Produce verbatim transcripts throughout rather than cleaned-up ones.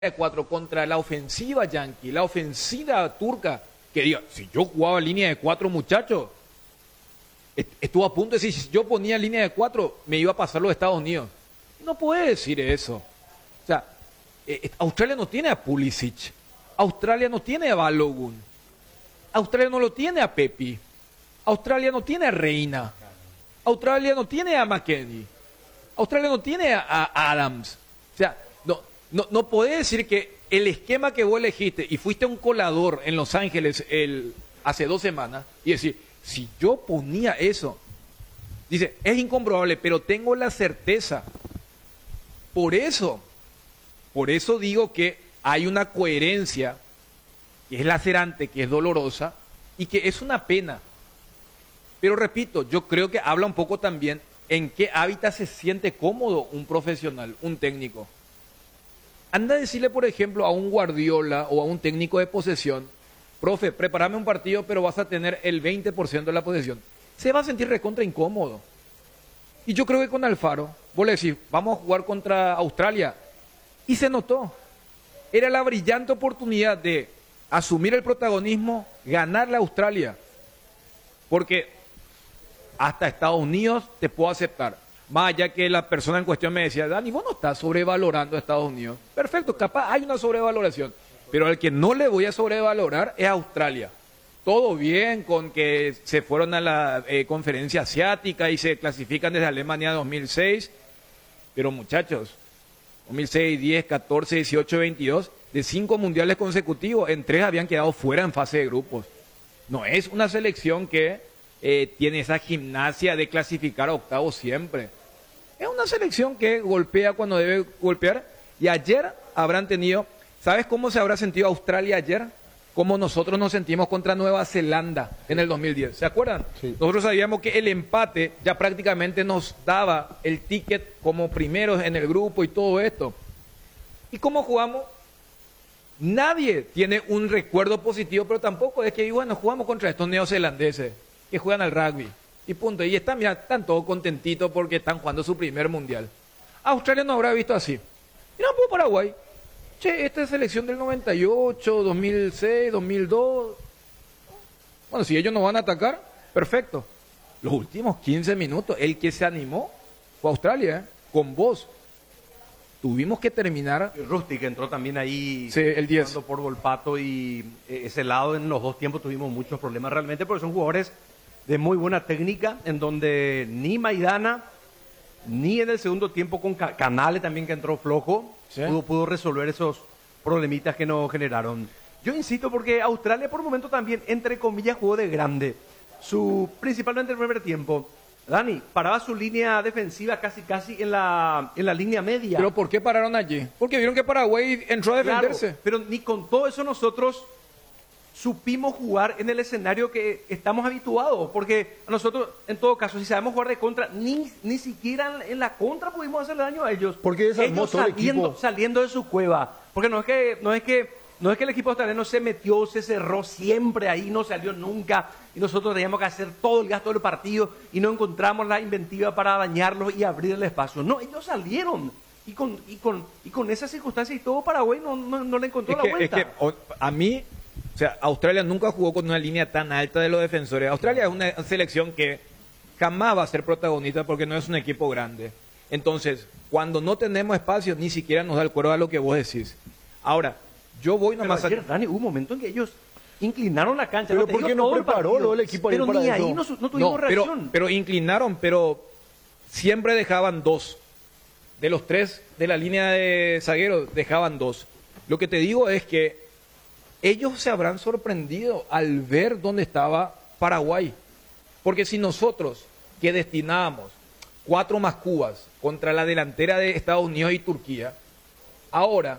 de cuatro contra la ofensiva yanqui, la ofensiva turca, que diga, si yo jugaba línea de cuatro, muchachos, estuvo a punto de decir, si yo ponía línea de cuatro, me iba a pasar los Estados Unidos. No puede decir eso. O sea, eh, Australia no tiene a Pulisic, Australia no tiene a Balogun, Australia no lo tiene a Pepi, Australia no tiene a Reina, Australia no tiene a McKennie, Australia no tiene a, a Adams. O sea, no, no, no podés decir que el esquema que vos elegiste y fuiste un colador en Los Ángeles el, hace dos semanas y decir, si yo ponía eso, dice, es incomprobable, pero tengo la certeza. Por eso, por eso digo que hay una coherencia que es lacerante, que es dolorosa y que es una pena. Pero repito, yo creo que habla un poco también en qué hábitat se siente cómodo un profesional, un técnico. Anda a decirle, por ejemplo, a un Guardiola o a un técnico de posesión, profe, prepárame un partido, pero vas a tener el veinte por ciento de la posesión. Se va a sentir recontra incómodo. Y yo creo que con Alfaro, vos le decís, vamos a jugar contra Australia. Y se notó. Era la brillante oportunidad de asumir el protagonismo, ganarle a Australia. Porque hasta Estados Unidos te puedo aceptar. Más allá que la persona en cuestión me decía, Dani, vos no estás sobrevalorando a Estados Unidos. Perfecto, capaz hay una sobrevaloración. Pero al que no le voy a sobrevalorar es a Australia. Todo bien con que se fueron a la eh, conferencia asiática y se clasifican desde Alemania dos mil seis. Pero muchachos, dos mil seis, diez, catorce, dieciocho, veintidós, de cinco mundiales consecutivos, en tres habían quedado fuera en fase de grupos. No es una selección que eh, tiene esa gimnasia de clasificar a octavos siempre. Es una selección que golpea cuando debe golpear. Y ayer habrán tenido, ¿sabes cómo se habrá sentido Australia ayer? Como nosotros nos sentimos contra Nueva Zelanda en el dos mil diez. ¿Se acuerdan? Sí. Nosotros sabíamos que el empate ya prácticamente nos daba el ticket como primeros en el grupo y todo esto. ¿Y cómo jugamos? Nadie tiene un recuerdo positivo, pero tampoco es que, bueno, jugamos contra estos neozelandeses que juegan al rugby. Y punto. Y están, mira, están todos contentitos porque están jugando su primer mundial. Australia no habrá visto así. Y no, pues Paraguay. Che, esta es selección del noventa y ocho, dos mil seis, dos mil dos. Bueno, si ellos nos van a atacar, perfecto. Los últimos quince minutos, el que se animó fue Australia, ¿eh? Con vos. Tuvimos que terminar. Rusty, que entró también ahí. Sí, el diez. Por Volpato y eh, ese lado en los dos tiempos tuvimos muchos problemas realmente porque son jugadores de muy buena técnica en donde ni Maidana ni en el segundo tiempo con Ca- Canales también que entró flojo. ¿Sí? Pudo, pudo resolver esos problemitas que nos generaron. Yo insisto porque Australia por momento también, entre comillas, jugó de grande. Su, principalmente el primer tiempo. Dani, paraba su línea defensiva casi casi en la, en la línea media. ¿Pero por qué pararon allí? Porque vieron que Paraguay entró a defenderse. Claro, pero ni con todo eso nosotros supimos jugar en el escenario que estamos habituados, porque a nosotros, en todo caso, si sabemos jugar de contra, ni, ni siquiera en la contra pudimos hacerle daño a ellos. Porque ellos saliendo, saliendo de su cueva, porque no es que, no es que, no es que el equipo australiano se metió, se cerró siempre ahí, no salió nunca, y nosotros teníamos que hacer todo el gasto del partido y no encontramos la inventiva para dañarlos y abrir el espacio. No, ellos salieron. Y con, y con, y con esas circunstancias y todo, Paraguay no, no, no le encontró es la que, vuelta. Es que o, a mí... O sea, Australia nunca jugó con una línea tan alta de los defensores. Australia es una selección que jamás va a ser protagonista porque no es un equipo grande. Entonces, cuando no tenemos espacio, ni siquiera nos da el cuero a lo que vos decís. Ahora, yo voy nomás Pero ayer, a... Dani, hubo un momento en que ellos inclinaron la cancha. Pero no ¿por qué no preparó el, el equipo ahí Pero para ni eso? ahí no, no tuvimos no, reacción. Pero, pero inclinaron, pero siempre dejaban dos. De los tres de la línea de zagueros, dejaban dos. Lo que te digo es que ellos se habrán sorprendido al ver dónde estaba Paraguay. Porque si nosotros, que destinábamos cuatro más cubas contra la delantera de Estados Unidos y Turquía, ahora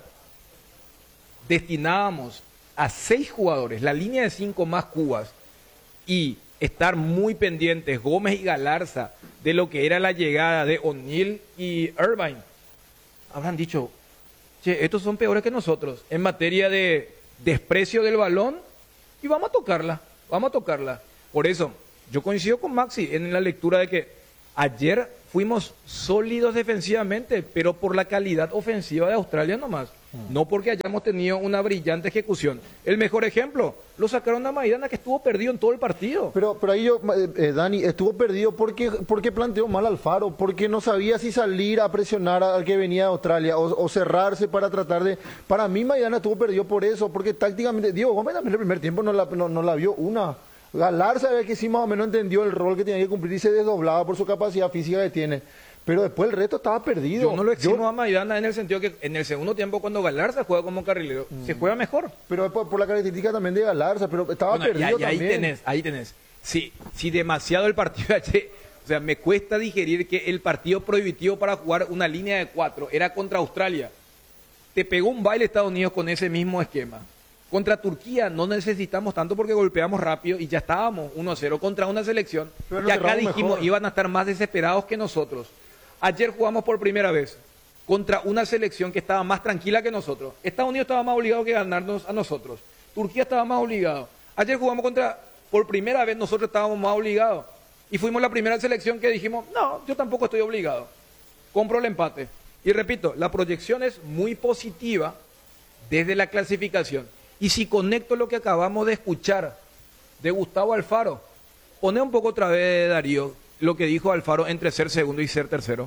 destinábamos a seis jugadores, la línea de cinco más cubas, y estar muy pendientes, Gómez y Galarza, de lo que era la llegada de O'Neill y Irvine, habrán dicho, che, estos son peores que nosotros en materia de desprecio del balón y vamos a tocarla, vamos a tocarla. Por eso, yo coincido con Maxi en la lectura de que ayer fuimos sólidos defensivamente, pero por la calidad ofensiva de Australia nomás. no porque hayamos tenido una brillante ejecución. El mejor ejemplo, lo sacaron a Maidana, que estuvo perdido en todo el partido. Pero, pero ahí yo, eh, eh, Dani, estuvo perdido porque, porque planteó mal Alfaro, porque no sabía si salir a presionar al que venía de Australia o, o cerrarse para tratar de... Para mí Maidana estuvo perdido por eso, porque tácticamente, Diego Gómez también en el primer tiempo no la, no, no la vio una. Galarza, sabía que sí más o menos entendió el rol que tenía que cumplir y se desdoblaba por su capacidad física que tiene. Pero después el resto estaba perdido. Yo no lo eximo Yo- a Maidana en el sentido que en el segundo tiempo, cuando Galarza juega como carrilero, Mm. se juega mejor. Pero es por, por la característica también de Galarza, pero estaba Bueno, y, perdido y ahí también. tenés, ahí tenés. Si, si demasiado el partido de ayer, o sea, me cuesta digerir que el partido prohibitivo para jugar una línea de cuatro era contra Australia. Te pegó un baile Estados Unidos con ese mismo esquema. Contra Turquía no necesitamos tanto porque golpeamos rápido y ya estábamos uno a cero contra una selección Pero lo que acá cerramos dijimos mejor. iban a estar más desesperados que nosotros. Ayer jugamos por primera vez contra una selección que estaba más tranquila que nosotros. Estados Unidos estaba más obligado que ganarnos a nosotros. Turquía estaba más obligado. Ayer jugamos contra, por primera vez nosotros estábamos más obligados. Y fuimos la primera selección que dijimos, no, yo tampoco estoy obligado. Compro el empate. Y repito, la proyección es muy positiva desde la clasificación. Y si conecto lo que acabamos de escuchar de Gustavo Alfaro, pone un poco otra vez, Darío, lo que dijo Alfaro entre ser segundo y ser tercero.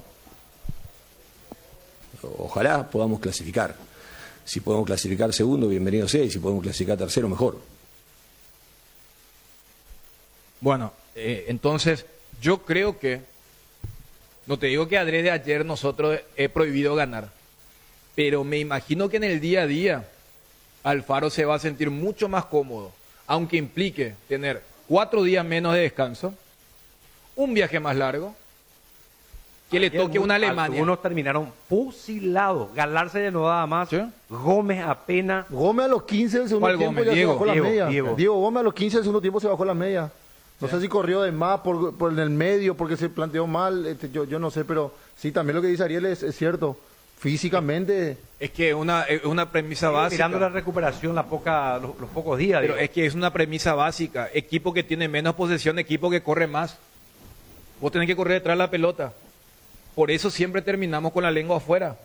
Ojalá podamos clasificar. Si podemos clasificar segundo, bienvenido sea, y si podemos clasificar tercero, mejor. Bueno, eh, entonces yo creo que, no te digo que adrede ayer nosotros he prohibido ganar, pero me imagino que en el día a día Alfaro se va a sentir mucho más cómodo, aunque implique tener cuatro días menos de descanso, un viaje más largo, que le Ayer toque una Alemania. Algunos terminaron fusilados. Galarza ya no daba más. ¿Sí? Gómez apenas. Gómez a los quince del segundo ¿Cuál tiempo Gómez? ya Diego, se bajó la Diego, media. Diego. Diego Gómez a los quince del segundo tiempo se bajó la media. No sé si corrió de más por, por en el medio, porque se planteó mal, este, yo, yo no sé, pero sí, también lo que dice Ariel es, es cierto. Físicamente, Es que es una, es una premisa Sigue básica. mirando la recuperación la poca, los, los pocos días. Pero digo. es que es una premisa básica. Equipo que tiene menos posesión, equipo que corre más. Vos tenés que correr detrás de la pelota. Por eso siempre terminamos con la lengua afuera.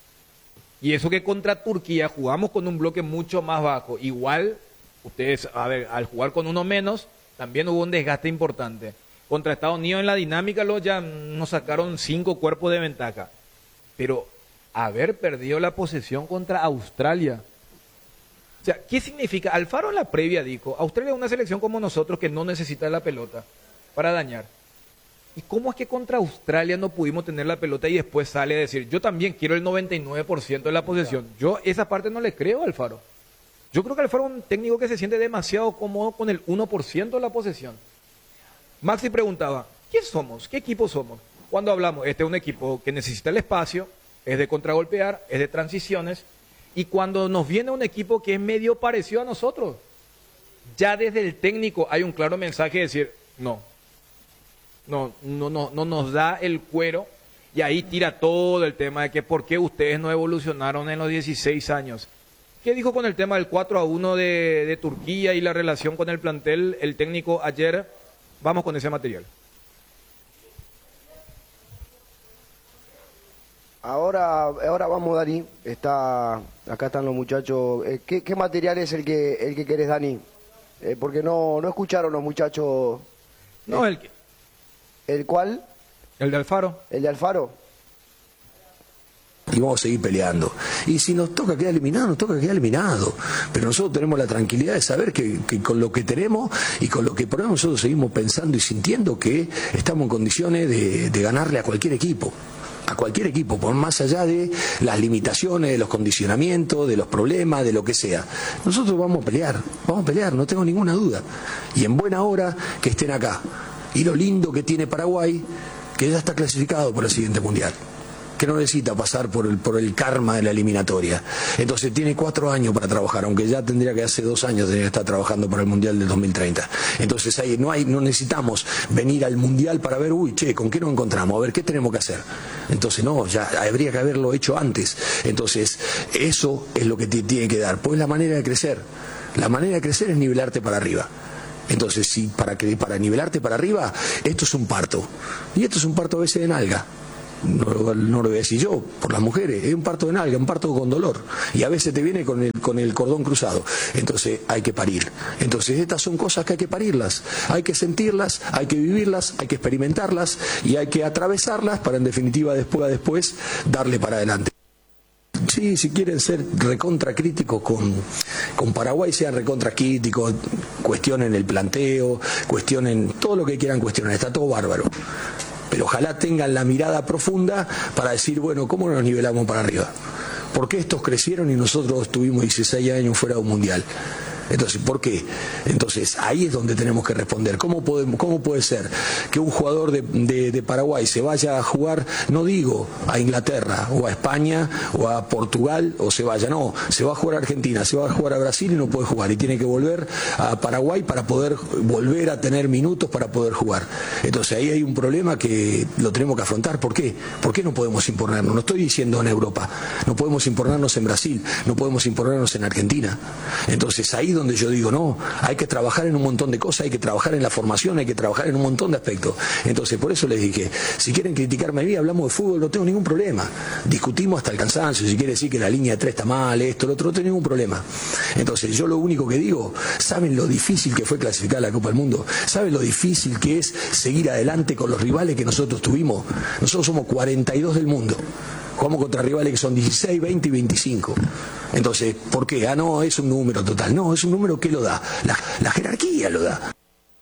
Y eso que contra Turquía jugamos con un bloque mucho más bajo. Igual, ustedes, a ver, al jugar con uno menos, también hubo un desgaste importante. Contra Estados Unidos en la dinámica lo ya nos sacaron cinco cuerpos de ventaja. Pero haber perdido la posesión contra Australia. O sea, ¿qué significa? Alfaro en la previa dijo, Australia es una selección como nosotros que no necesita la pelota para dañar. ¿Y cómo es que contra Australia no pudimos tener la pelota y después sale a decir, yo también quiero el noventa y nueve por ciento de la posesión? Yo esa parte no le creo a Alfaro. Yo creo que Alfaro es un técnico que se siente demasiado cómodo con el uno por ciento de la posesión. Maxi preguntaba, ¿qué somos? ¿Qué equipo somos? Cuando hablamos, este es un equipo que necesita el espacio, es de contragolpear, es de transiciones, y cuando nos viene un equipo que es medio parecido a nosotros, ya desde el técnico hay un claro mensaje de decir, no, no, no, no, no nos da el cuero, y ahí tira todo el tema de que por qué ustedes no evolucionaron en los dieciséis años. ¿Qué dijo con el tema del cuatro a uno de, de Turquía y la relación con el plantel el técnico ayer? Vamos con ese material. Ahora, ahora vamos, Dani. Está, acá están los muchachos. Eh, ¿qué, qué material es el que el que querés, Dani? Eh, porque no, no escucharon los muchachos. No, el, que- ¿El cual? el de Alfaro. ¿El de Alfaro? Y vamos a seguir peleando. Y si nos toca quedar eliminado, nos toca quedar eliminado. Pero nosotros tenemos la tranquilidad de saber que, que con lo que tenemos y con lo que por ahí nosotros seguimos pensando y sintiendo que estamos en condiciones de, de ganarle a cualquier equipo. A cualquier equipo, por más allá de las limitaciones, de los condicionamientos, de los problemas, de lo que sea. Nosotros vamos a pelear, vamos a pelear, no tengo ninguna duda. Y en buena hora que estén acá. Y lo lindo que tiene Paraguay, que ya está clasificado para el siguiente mundial, que no necesita pasar por el, por el karma de la eliminatoria. Entonces tiene cuatro años para trabajar, aunque ya tendría que hace dos años tendría que estar trabajando para el Mundial del dos mil treinta. Entonces ahí no hay, no necesitamos venir al Mundial para ver, uy, che, ¿con qué nos encontramos? A ver, ¿qué tenemos que hacer? Entonces no, ya habría que haberlo hecho antes. Entonces eso es lo que te tiene que dar, pues la manera de crecer. La manera de crecer es nivelarte para arriba. Entonces, si para, que, para nivelarte para arriba, esto es un parto. Y esto es un parto a veces de nalga. no, lo- no lo voy a decir yo, por las mujeres, es un parto de nalga, un parto con dolor, y a veces te viene con el, con el cordón cruzado, entonces hay que parir. Entonces estas son cosas que hay que parirlas, hay que sentirlas, hay que vivirlas, hay que experimentarlas y hay que atravesarlas para en definitiva después, después darle para adelante. Sí, si quieren ser recontra críticos con, con Paraguay, sean recontra críticos, cuestionen el planteo, cuestionen todo lo que quieran cuestionar, está todo bárbaro. Pero ojalá tengan la mirada profunda para decir, bueno, ¿cómo nos nivelamos para arriba? ¿Por qué estos crecieron y nosotros tuvimos dieciséis años fuera de un mundial? Entonces, ¿por qué? Entonces, ahí es donde tenemos que responder. ¿Cómo, podemos, cómo puede ser que un jugador de, de, de Paraguay se vaya a jugar, no digo a Inglaterra, o a España, o a Portugal, o se vaya, no, se va a jugar a Argentina, se va a jugar a Brasil y no puede jugar, y tiene que volver a Paraguay para poder volver a tener minutos para poder jugar. Entonces, ahí hay un problema que lo tenemos que afrontar. ¿Por qué? ¿Por qué no podemos imponernos? No estoy diciendo en Europa, no podemos imponernos en Brasil, no podemos imponernos en Argentina. Entonces, ahí donde yo digo, no, hay que trabajar en un montón de cosas, hay que trabajar en la formación, hay que trabajar en un montón de aspectos. Entonces, por eso les dije, si quieren criticarme a mí, hablamos de fútbol, no tengo ningún problema. Discutimos hasta el cansancio, si quiere decir que la línea de tres está mal, esto, lo otro, no tengo ningún problema. Entonces, yo lo único que digo, ¿saben lo difícil que fue clasificar a la Copa del Mundo? ¿Saben lo difícil que es seguir adelante con los rivales que nosotros tuvimos? Nosotros somos cuarenta y dos del mundo. Jugamos contra rivales que son dieciséis, veinte y veinticinco. Entonces, ¿por qué? Ah, no, es un número total. No, es un número que lo da. La, la jerarquía lo da.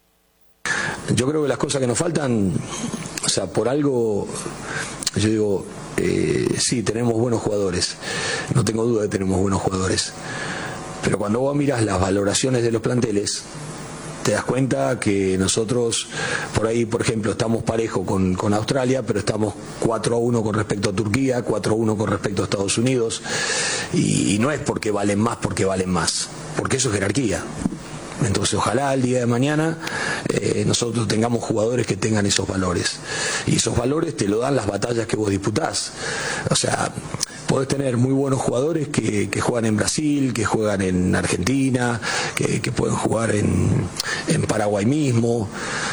Yo creo que las cosas que nos faltan, o sea, por algo, yo digo, eh, sí, tenemos buenos jugadores. No tengo duda de que tenemos buenos jugadores. Pero cuando vos mirás las valoraciones de los planteles, te das cuenta que nosotros, por ahí, por ejemplo, estamos parejo con, con Australia, pero estamos cuatro a uno con respecto a Turquía, cuatro a uno con respecto a Estados Unidos, y, y no es porque valen más, porque valen más, porque eso es jerarquía. Entonces, ojalá el día de mañana eh, nosotros tengamos jugadores que tengan esos valores. Y esos valores te lo dan las batallas que vos disputás. O sea, podés tener muy buenos jugadores que, que juegan en Brasil, que juegan en Argentina, que, que pueden jugar en, en Paraguay mismo,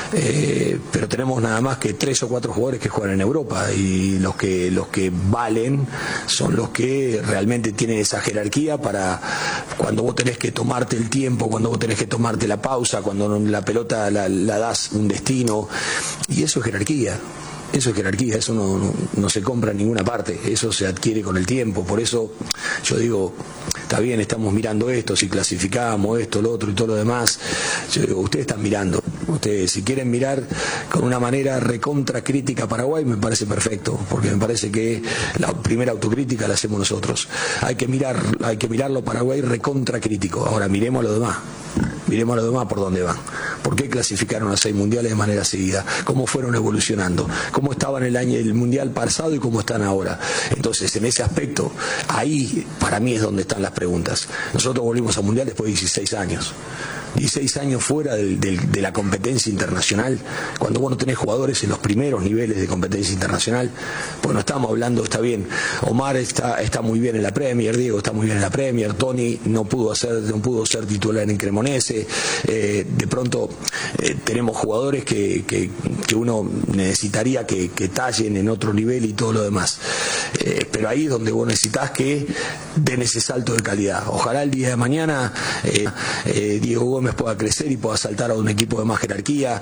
eh, pero tenemos nada más que tres o cuatro jugadores que juegan en Europa, y los que, los que valen son los que realmente tienen esa jerarquía para cuando vos tenés que tomarte el tiempo, cuando vos tenés que tomarte la pausa, cuando la pelota la, la das un destino, y eso es jerarquía. Eso es jerarquía, eso no, no, no se compra en ninguna parte, eso se adquiere con el tiempo. Por eso yo digo, está bien, estamos mirando esto, si clasificamos esto, lo otro y todo lo demás. Yo digo, ustedes están mirando, ustedes si quieren mirar con una manera recontra crítica a Paraguay, me parece perfecto, porque me parece que la primera autocrítica la hacemos nosotros. Hay que mirar, hay que mirarlo Paraguay recontra crítico. Ahora miremos a lo demás. Miremos a los demás por dónde van. ¿Por qué clasificaron a seis mundiales de manera seguida? ¿Cómo fueron evolucionando? ¿Cómo estaban el año el mundial pasado y cómo están ahora? Entonces, en ese aspecto, ahí para mí es donde están las preguntas. Nosotros volvimos al mundial después de dieciséis años. dieciséis años fuera del, del, de la competencia internacional, cuando vos no tenés jugadores en los primeros niveles de competencia internacional, pues no estamos hablando, está bien, Omar está, está muy bien en la Premier, Diego está muy bien en la Premier, Tony no pudo hacer, no pudo ser titular en Cremonese, eh, de pronto eh, tenemos jugadores que, que, que uno necesitaría que, que tallen en otro nivel y todo lo demás, eh, pero ahí es donde vos necesitas que den ese salto de calidad. Ojalá el día de mañana eh, eh, Diego Gómez pueda crecer y pueda saltar a un equipo de más jerarquía.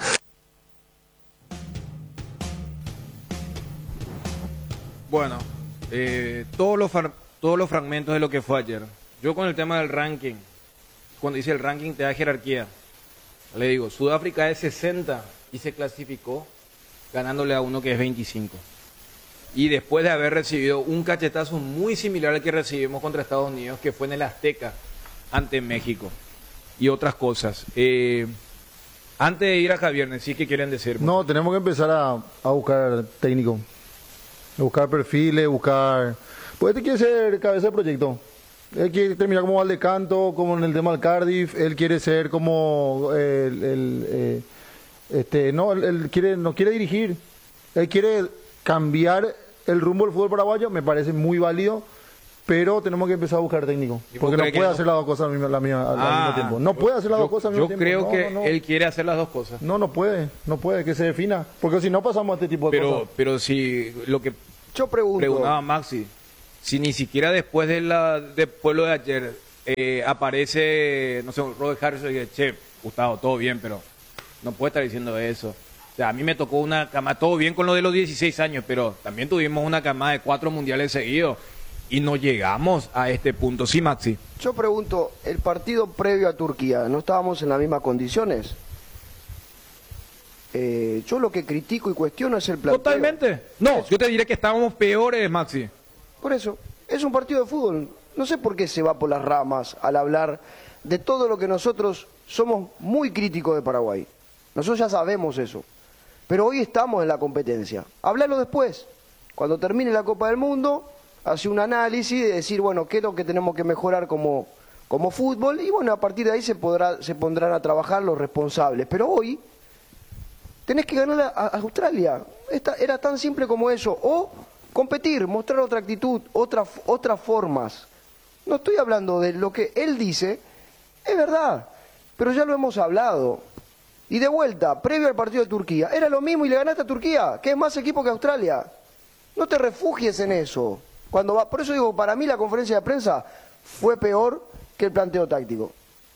Bueno, eh, todos los far- todos los fragmentos de lo que fue ayer. Yo con el tema del ranking, cuando dice el ranking te da jerarquía, le digo, Sudáfrica es sesenta y se clasificó ganándole a uno que es veinticinco. Y después de haber recibido un cachetazo muy similar al que recibimos contra Estados Unidos, que fue en el Azteca ante México. Y otras cosas. Eh, antes de ir a Javier, ¿sí que quieren decir? No, tenemos que empezar a, a buscar técnico, a buscar perfiles, buscar... Pues este quiere ser cabeza de proyecto. Él quiere terminar como Valdecanto, como en el tema del Cardiff. Él quiere ser como eh, el, el eh, este, no, él, él quiere, no quiere dirigir. Él quiere cambiar el rumbo del fútbol paraguayo. Me parece muy válido. Pero tenemos que empezar a buscar técnico. Porque no puede no? hacer las dos cosas al mismo, la misma, al ah, mismo tiempo. No puede hacer las yo, dos cosas al mismo yo tiempo. Yo creo no, que no, no. él quiere hacer las dos cosas. No, no puede. No puede, que se defina. Porque si no pasamos a este tipo de pero, cosas. Pero si lo que Yo pregunto. Preguntaba Maxi, si ni siquiera después de la del pueblo de ayer eh, aparece, no sé, Robert Harrison y dice, che, Gustavo, todo bien, pero no puede estar diciendo eso. O sea, a mí me tocó una cama, todo bien con lo de los dieciséis años, pero también tuvimos una cama de cuatro mundiales seguidos y no llegamos a este punto. Sí, Maxi. Yo pregunto, el partido previo a Turquía, ¿no estábamos en las mismas condiciones? Eh, yo lo que critico y cuestiono es el planteo. Totalmente. No, yo te diré que estábamos peores, Maxi. Por eso, es un partido de fútbol. No sé por qué se va por las ramas al hablar de todo lo que nosotros somos muy críticos de Paraguay. Nosotros ya sabemos eso. Pero hoy estamos en la competencia. Háblalo después. Cuando termine la Copa del Mundo, hace un análisis de decir, bueno, qué es lo que tenemos que mejorar como, como fútbol. Y bueno, a partir de ahí se, podrá, se pondrán a trabajar los responsables. Pero hoy tenés que ganar a, a Australia. Esta, era tan simple como eso. O competir, mostrar otra actitud, otra, otras formas. No estoy hablando de lo que él dice, es verdad, pero ya lo hemos hablado. Y de vuelta, previo al partido de Turquía, era lo mismo y le ganaste a Turquía, que es más equipo que Australia. No te refugies en eso. Cuando va, por eso digo, para mí la conferencia de prensa fue peor que el planteo táctico.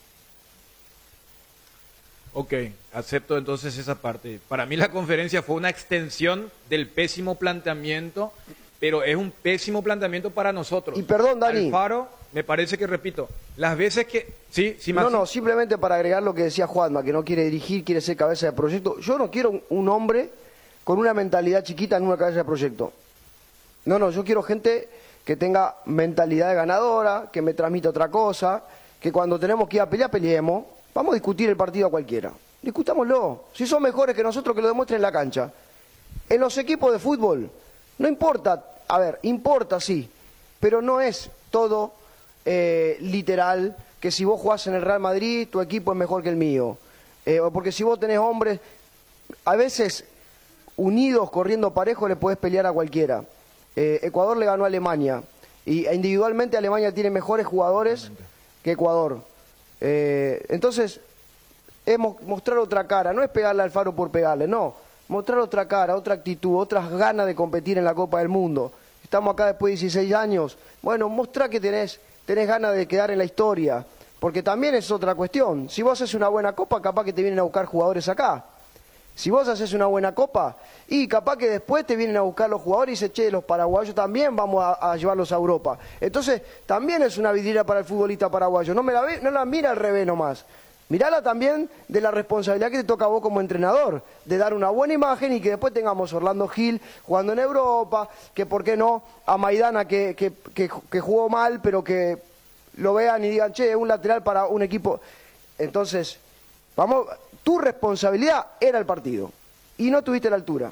Ok, acepto entonces esa parte. Para mí la conferencia fue una extensión del pésimo planteamiento, pero es un pésimo planteamiento para nosotros. Y perdón, Dani. Alfaro, me parece que, repito, las veces que... Sí, sí, No, Maxi. no, simplemente para agregar lo que decía Juanma, que no quiere dirigir, quiere ser cabeza de proyecto. Yo no quiero un, un hombre con una mentalidad chiquita en una cabeza de proyecto. No, no, yo quiero gente que tenga mentalidad de ganadora, que me transmita otra cosa, que cuando tenemos que ir a pelear, peleemos. Vamos a discutir el partido a cualquiera. Discutámoslo. Si son mejores que nosotros, que lo demuestren en la cancha. En los equipos de fútbol, no importa, a ver, importa sí, pero no es todo eh, literal que si vos jugás en el Real Madrid, tu equipo es mejor que el mío. Eh, o porque si vos tenés hombres, a veces unidos, corriendo parejo, le podés pelear a cualquiera. Eh, Ecuador le ganó a Alemania, y individualmente Alemania tiene mejores jugadores Realmente. que Ecuador. Eh, entonces, es mostrar otra cara, no es pegarle al Alfaro por pegarle, no. Mostrar otra cara, otra actitud, otras ganas de competir en la Copa del Mundo. Estamos acá después de dieciséis años. Bueno, mostrá que tenés, tenés ganas de quedar en la historia, porque también es otra cuestión. Si vos haces una buena Copa, capaz que te vienen a buscar jugadores acá. Si vos haces una buena Copa, y capaz que después te vienen a buscar los jugadores y dicen, che, los paraguayos también vamos a, a llevarlos a Europa. Entonces, también es una vidriera para el futbolista paraguayo. No me la ve, no la mira al revés nomás. Mirala también de la responsabilidad que te toca a vos como entrenador, de dar una buena imagen y que después tengamos Orlando Gil jugando en Europa, que por qué no a Maidana que, que, que, que jugó mal, pero que lo vean y digan, che, es un lateral para un equipo. Entonces, vamos, tu responsabilidad era el partido y no tuviste la altura.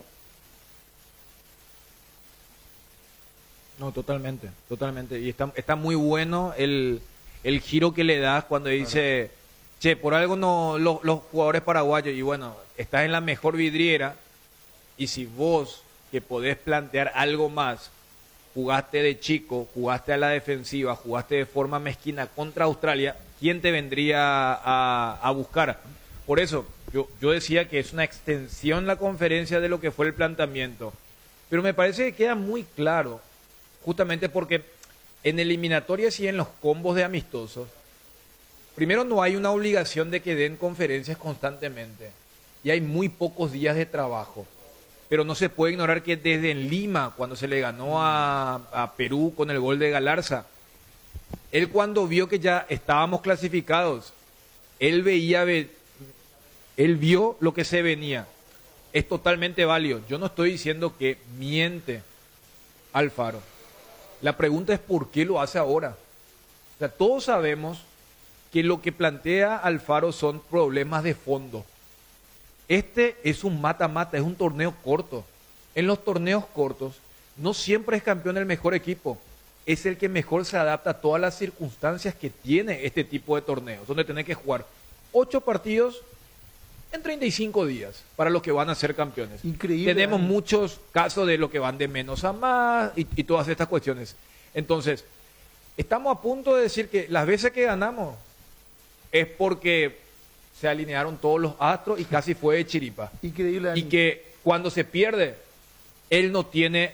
No, totalmente, totalmente. Y está, está muy bueno el, el giro que le das cuando dice... Claro. Che, por algo no los, los jugadores paraguayos, y bueno, estás en la mejor vidriera, y si vos, que podés plantear algo más, jugaste de chico, jugaste a la defensiva, jugaste de forma mezquina contra Australia, ¿quién te vendría a, a buscar? Por eso, yo, yo decía que es una extensión la conferencia de lo que fue el planteamiento, pero me parece que queda muy claro, justamente porque en eliminatorias y en los combos de amistosos, primero, no hay una obligación de que den conferencias constantemente y hay muy pocos días de trabajo. Pero no se puede ignorar que desde en Lima, cuando se le ganó a, a Perú con el gol de Galarza, él cuando vio que ya estábamos clasificados, él veía, él vio lo que se venía. Es totalmente válido. Yo no estoy diciendo que miente Alfaro. La pregunta es ¿por qué lo hace ahora? O sea, todos sabemos que lo que plantea Alfaro son problemas de fondo. Este es un mata-mata, es un torneo corto. En los torneos cortos no siempre es campeón el mejor equipo, es el que mejor se adapta a todas las circunstancias que tiene este tipo de torneos, donde tenés que jugar ocho partidos en treinta y cinco días para los que van a ser campeones. Increíble. Tenemos ¿eh? muchos casos de lo que van de menos a más y, y todas estas cuestiones. Entonces, estamos a punto de decir que las veces que ganamos es porque se alinearon todos los astros y casi fue de chiripa. Increíble. Y que cuando se pierde, él no tiene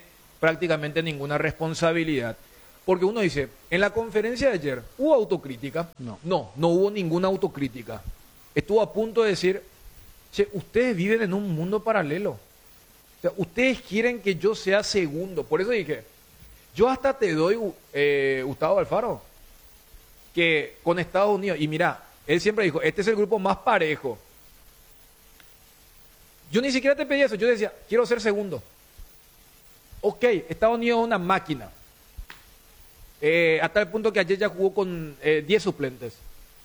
prácticamente ninguna responsabilidad. Porque uno dice, en la conferencia de ayer, ¿hubo autocrítica? No. No, no hubo ninguna autocrítica. Estuvo a punto de decir, che, ustedes viven en un mundo paralelo. O sea, ustedes quieren que yo sea segundo. Por eso dije, yo hasta te doy, eh, Gustavo Alfaro, que con Estados Unidos, y mira, él siempre dijo, este es el grupo más parejo. Yo ni siquiera te pedí eso, yo decía, quiero ser segundo. Ok, Estados Unidos es una máquina. Eh, hasta el punto que ayer ya jugó con eh, diez suplentes.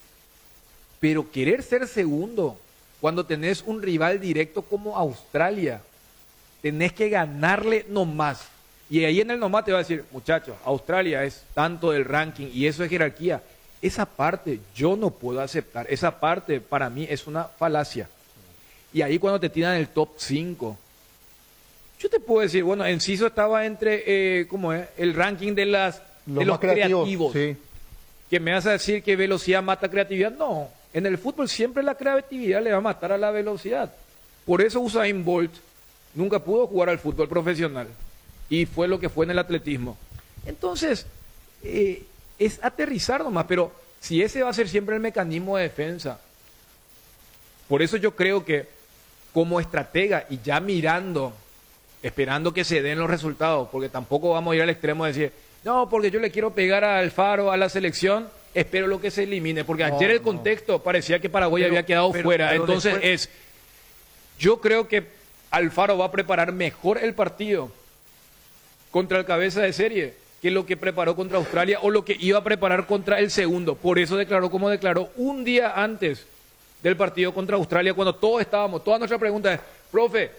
Pero querer ser segundo, cuando tenés un rival directo como Australia, tenés que ganarle nomás. Y ahí en el nomás te va a decir, muchachos, Australia es tanto del ranking y eso es jerarquía. Esa parte yo no puedo aceptar. Esa parte para mí es una falacia. Y ahí cuando te tiran el top cinco, yo te puedo decir, bueno, Enciso estaba entre, eh, ¿cómo es? El ranking de las Los de los más creativos, creativos. sí. Que me vas a decir que velocidad mata creatividad. No, en el fútbol siempre la creatividad le va a matar a la velocidad. Por eso Usain Bolt nunca pudo jugar al fútbol profesional. Y fue lo que fue en el atletismo. Entonces, eh, es aterrizar nomás, pero si ese va a ser siempre el mecanismo de defensa, por eso yo creo que como estratega y ya mirando, esperando que se den los resultados, porque tampoco vamos a ir al extremo de decir, no, porque yo le quiero pegar a Alfaro, a la selección, espero lo que se elimine, porque No, ayer el no. contexto parecía que Paraguay Pero- había quedado pero- fuera, pero entonces después- es, yo creo que Alfaro va a preparar mejor el partido contra el cabeza de serie que lo que preparó contra Australia o lo que iba a preparar contra el segundo. Por eso declaró como declaró un día antes del partido contra Australia, cuando todos estábamos, toda nuestra pregunta es, profe,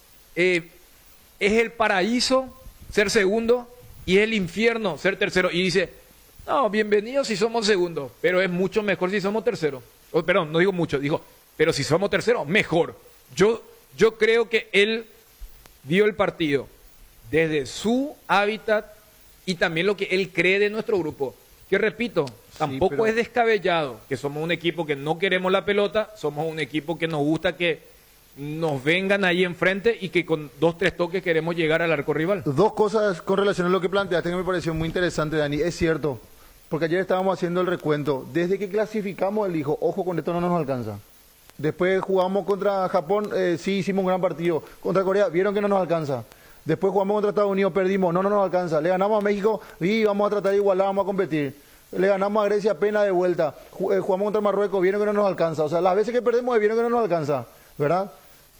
eh, ¿es el paraíso ser segundo y es el infierno ser tercero? Y dice, no, bienvenidos si somos segundos, pero es mucho mejor si somos terceros. Oh, perdón, no digo mucho, digo, pero si somos terceros, mejor. Yo, yo creo que él vio el partido desde su hábitat y también lo que él cree de nuestro grupo. Que repito, tampoco pero- es descabellado que somos un equipo que no queremos la pelota, somos un equipo que nos gusta que nos vengan ahí enfrente y que con dos, tres toques queremos llegar al arco rival. Dos cosas con relación a lo que planteaste que me pareció muy interesante, Dani. Es cierto, porque ayer estábamos haciendo el recuento. Desde que clasificamos, él dijo, ojo, con esto no nos alcanza. Después jugamos contra Japón, eh, sí hicimos un gran partido. Contra Corea, vieron que no nos alcanza. Después jugamos contra Estados Unidos, perdimos, no, no nos alcanza. Le ganamos a México y vamos a tratar de igualar, vamos a competir. Le ganamos a Grecia apenas de vuelta. Ju- eh, jugamos contra Marruecos, vieron que no nos alcanza. O sea, las veces que perdemos, vieron que no nos alcanza, ¿verdad?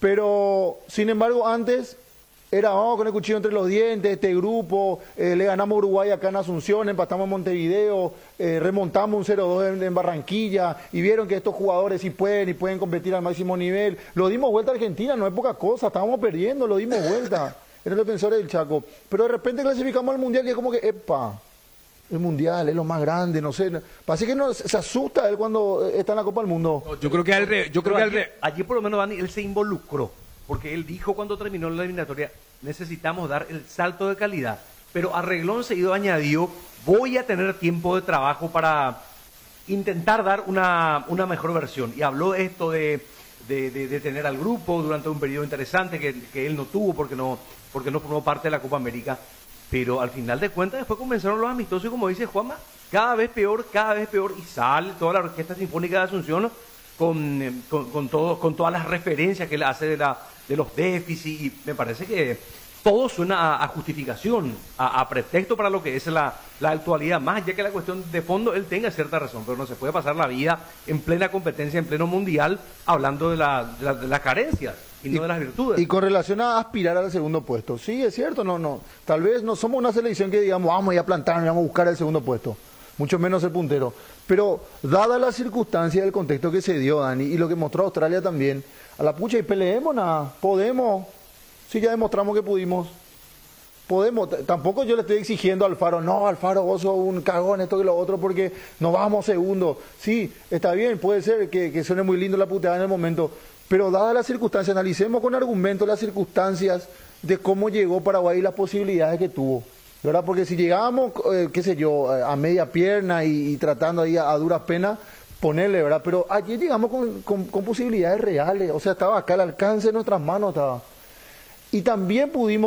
Pero, sin embargo, antes era, vamos con el cuchillo entre los dientes, este grupo, eh, le ganamos a Uruguay acá en Asunción, empatamos en Montevideo, eh, remontamos un cero dos en, en Barranquilla, y vieron que estos jugadores sí pueden y pueden competir al máximo nivel. Lo dimos vuelta a Argentina, no es poca cosa, estábamos perdiendo, lo dimos vuelta. Eran los defensores del Chaco. Pero de repente clasificamos al Mundial y es como que, epa, el Mundial es lo más grande, no sé. Parece que no, se asusta él cuando está en la Copa del Mundo. No, yo creo que al re- yo creo Pero que al allí, re- allí por lo menos, Dani, él se involucró, porque él dijo cuando terminó la eliminatoria, necesitamos dar el salto de calidad, pero a reglón seguido añadió, voy a tener tiempo de trabajo para intentar dar una, una mejor versión, y habló esto de, de, de- de tener al grupo durante un periodo interesante que, que él no tuvo porque no, porque no formó parte de la Copa América, pero al final de cuentas después comenzaron los amistosos y como dice Juanma, cada vez peor, cada vez peor, y sale toda la Orquesta Sinfónica de Asunción con, eh, con, con, todo, con todas las referencias que él hace de, la, de los déficits, y me parece que todo suena a, a justificación, a, a pretexto para lo que es la, la actualidad, más ya que la cuestión de fondo él tenga cierta razón, pero no se puede pasar la vida en plena competencia, en pleno mundial, hablando de, la, de, la- de las carencias y, no de las virtudes. Y con relación a aspirar al segundo puesto, sí, es cierto, no, no. Tal vez no somos una selección que digamos, vamos a ir a plantarnos, vamos a buscar el segundo puesto, mucho menos el puntero. Pero, dada la circunstancia del contexto que se dio, Dani, y lo que mostró Australia también, a la pucha y peleemos nada, podemos, sí, ya demostramos que pudimos. Podemos, T- tampoco yo le estoy exigiendo a Alfaro, no, Alfaro, vos sos un cagón, esto que lo otro, porque nos vamos segundo. Sí, está bien, puede ser que, que suene muy lindo la puteada en el momento, pero dadas las circunstancias, analicemos con argumentos las circunstancias de cómo llegó Paraguay y las posibilidades que tuvo, ¿verdad? Porque si llegábamos, eh, qué sé yo, eh, a media pierna y, y tratando ahí a, a duras penas, ponerle, ¿verdad? Pero allí llegamos con, con, con posibilidades reales, o sea, estaba acá al alcance de nuestras manos, estaba. Y también pudimos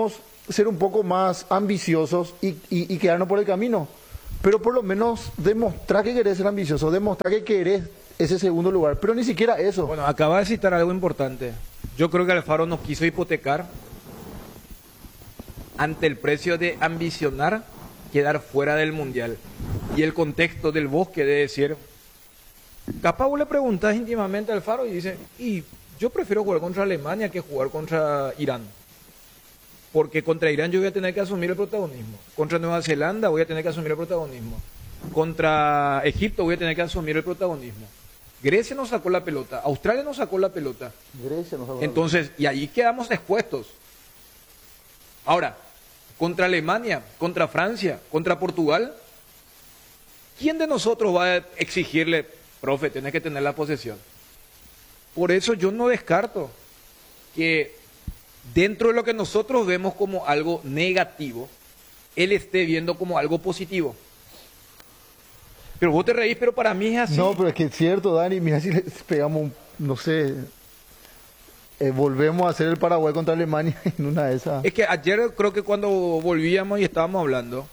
ser un poco más ambiciosos y, y, y quedarnos por el camino. Pero por lo menos demostrar que querés ser ambicioso, demostrar que querés ese segundo lugar. Pero ni siquiera eso. Bueno, acaba de citar algo importante. Yo creo que Alfaro nos quiso hipotecar ante el precio de ambicionar quedar fuera del Mundial. Y el contexto del bosque de decir, capaz vos le preguntás íntimamente a Alfaro y dice, y yo prefiero jugar contra Alemania que jugar contra Irán. Porque contra Irán yo voy a tener que asumir el protagonismo. Contra Nueva Zelanda voy a tener que asumir el protagonismo. Contra Egipto voy a tener que asumir el protagonismo. Grecia nos sacó la pelota, Australia nos sacó la pelota. Grecia nos sacó la Entonces, y ahí quedamos expuestos. Ahora, contra Alemania, contra Francia, contra Portugal, ¿quién de nosotros va a exigirle, profe, tenés que tener la posesión? Por eso yo no descarto que dentro de lo que nosotros vemos como algo negativo, él esté viendo como algo positivo. Pero vos te reís, pero para mí es así. No, pero es que es cierto, Dani, mira si le pegamos, un, no sé, eh, volvemos a hacer el Paraguay contra Alemania en una de esas. Es que ayer creo que cuando volvíamos y estábamos hablando,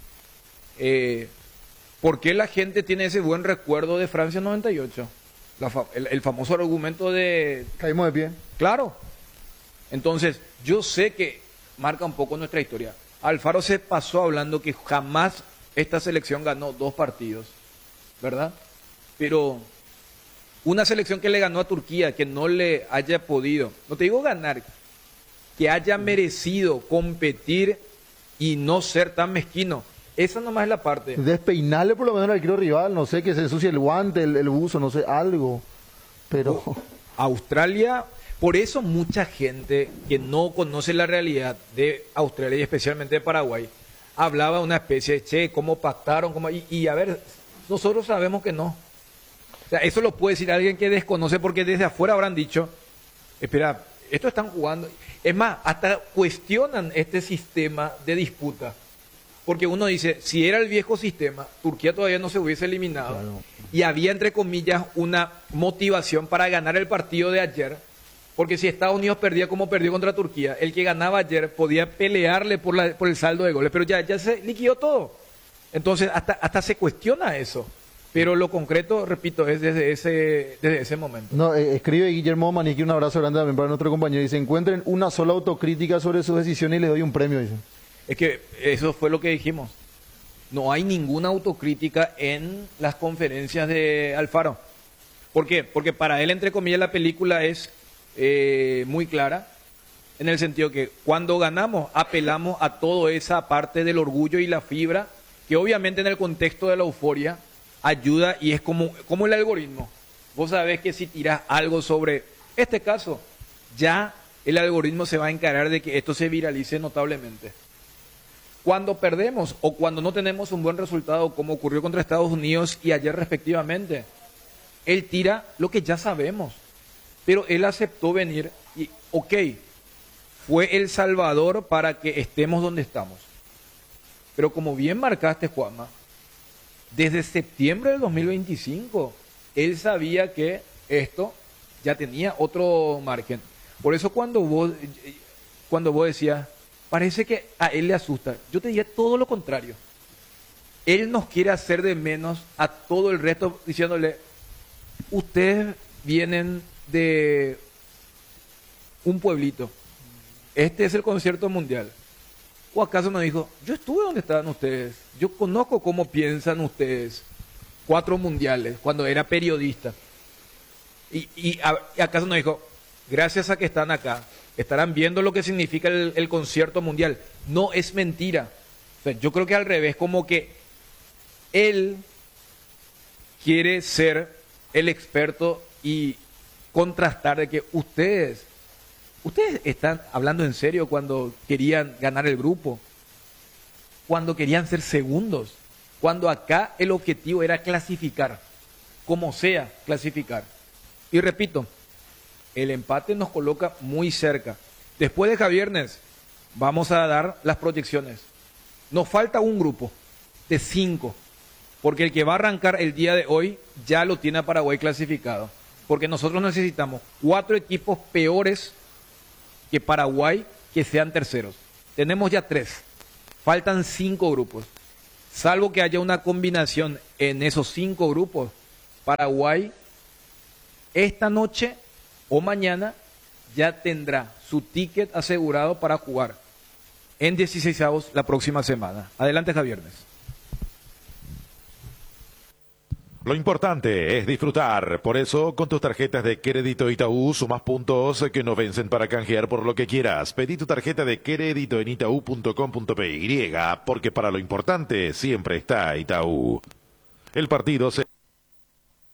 eh, ¿por qué la gente tiene ese buen recuerdo de Francia noventa y ocho? La fa el, el famoso argumento de... Caímos de pie. Claro. Entonces, yo sé que marca un poco nuestra historia. Alfaro se pasó hablando que jamás esta selección ganó dos partidos, ¿verdad? Pero una selección que le ganó a Turquía, que no le haya podido, no te digo ganar, que haya merecido competir y no ser tan mezquino. Esa nomás es la parte. Despeinarle por lo menos al arquero rival, no sé, que se ensucie el guante, el, el buzo, no sé, algo. Pero... Australia, por eso mucha gente que no conoce la realidad de Australia y especialmente de Paraguay, hablaba de una especie de, che, ¿cómo pactaron? ¿Cómo? Y, y a ver, nosotros sabemos que no. O sea, eso lo puede decir alguien que desconoce porque desde afuera habrán dicho, espera, esto están jugando. Es más, hasta cuestionan este sistema de disputa. Porque uno dice, si era el viejo sistema, Turquía todavía no se hubiese eliminado. Claro. Y había, entre comillas, una motivación para ganar el partido de ayer. Porque si Estados Unidos perdía como perdió contra Turquía, el que ganaba ayer podía pelearle por, la, por el saldo de goles. Pero ya, ya se liquidó todo. Entonces, hasta, hasta se cuestiona eso. Pero lo concreto, repito, es desde ese, desde ese momento. No, eh, escribe Guillermo Maniqui, un abrazo grande también para nuestro compañero. Dice, encuentren una sola autocrítica sobre sus decisiones y le doy un premio, dice. Es que eso fue lo que dijimos. No hay ninguna autocrítica en las conferencias de Alfaro. ¿Por qué? Porque para él, entre comillas, la película es eh, muy clara, en el sentido que cuando ganamos, apelamos a toda esa parte del orgullo y la fibra, que obviamente en el contexto de la euforia ayuda y es como, como el algoritmo. Vos sabés que si tirás algo sobre este caso, ya el algoritmo se va a encargar de que esto se viralice notablemente. Cuando perdemos o cuando no tenemos un buen resultado, como ocurrió contra Estados Unidos y ayer respectivamente, él tira lo que ya sabemos. Pero él aceptó venir y, ok, fue el salvador para que estemos donde estamos. Pero como bien marcaste, Juanma, desde septiembre del dos mil veinticinco, él sabía que esto ya tenía otro margen. Por eso cuando vos, cuando vos decías... Parece que a él le asusta. Yo te diría todo lo contrario. Él nos quiere hacer de menos a todo el resto diciéndole, ustedes vienen de un pueblito. Este es el concierto mundial. ¿O acaso nos dijo, yo estuve donde estaban ustedes? Yo conozco cómo piensan ustedes. Cuatro mundiales, cuando era periodista. Y, y, a, y acaso nos dijo, gracias a que están acá, estarán viendo lo que significa el, el concierto mundial. No es mentira. O sea, yo creo que al revés, como que él quiere ser el experto y contrastar de que ustedes, ustedes están hablando en serio cuando querían ganar el grupo, cuando querían ser segundos, cuando acá el objetivo era clasificar, como sea clasificar. Y repito, el empate nos coloca muy cerca. Después de Javiernes, vamos a dar las proyecciones. Nos falta un grupo de cinco, porque el que va a arrancar el día de hoy ya lo tiene a Paraguay clasificado. Porque nosotros necesitamos cuatro equipos peores que Paraguay que sean terceros. Tenemos ya tres. Faltan cinco grupos. Salvo que haya una combinación en esos cinco grupos, Paraguay esta noche o mañana ya tendrá su ticket asegurado para jugar en dieciseisavos la próxima semana. Adelante, Javier. Lo importante es disfrutar, por eso con tus tarjetas de Crédito Itaú sumas puntos que no vencen para canjear por lo que quieras. Pedí tu tarjeta de crédito en itaú punto com punto pe y, porque para lo importante siempre está Itaú. El partido se...